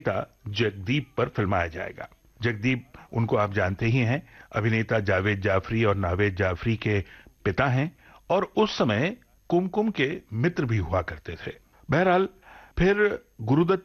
जगदीप पर फिल्माया जाएगा। जगदीप, उनको आप जानते ही हैं, अभिनेता जावेद जाफरी और नावेद जाफरी के पिता हैं और उस समय कुमकुम के मित्र भी हुआ करते थे। बहरहाल, फिर गुरुदत्त